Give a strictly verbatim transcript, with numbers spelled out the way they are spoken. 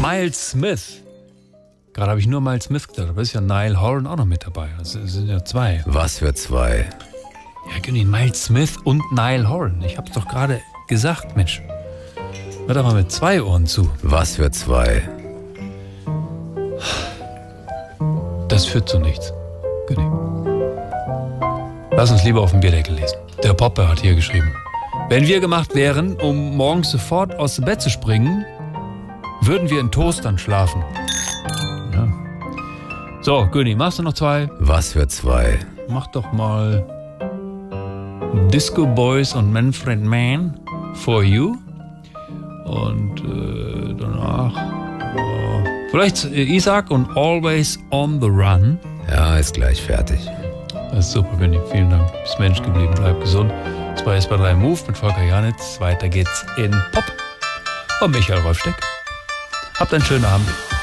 Miles Smith. Gerade habe ich nur Miles Smith gedacht, aber ist ja Niall Horan auch noch mit dabei. Also es sind ja zwei. Was für zwei? Ja, genau, Miles Smith und Niall Horan. Ich hab's doch gerade gesagt, Mensch. Hör doch mal mit zwei Ohren zu. Was für zwei? Das führt zu nichts. Günni. Lass uns lieber auf dem Bierdeckel lesen. Der Popper hat hier geschrieben. Wenn wir gemacht wären, um morgens sofort aus dem Bett zu springen, würden wir in Toastern schlafen. Ja. So, Günni, machst du noch zwei? Was für zwei? Mach doch mal Disco Boys und Manfred Mann, For You. Und äh, danach äh, vielleicht Isaac und Always on the Run. Ja, ist gleich fertig. Das ist super, Günni. Vielen Dank. Bist Mensch geblieben, bleib gesund. Das war S B drei Move mit Volker Janitz. Weiter geht's in Pop und Michael Rolfsteck. Habt einen schönen Abend.